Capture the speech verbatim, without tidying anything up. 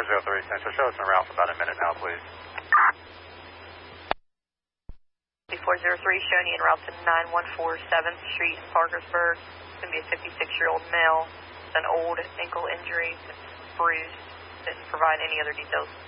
zero three Central, show us en route for about a minute now, please. four zero three, showing you en route to nine one four seventh Street in Parkersburg. It's going to be a fifty-six-year-old male with an old ankle injury, bruised. Didn't provide any other details.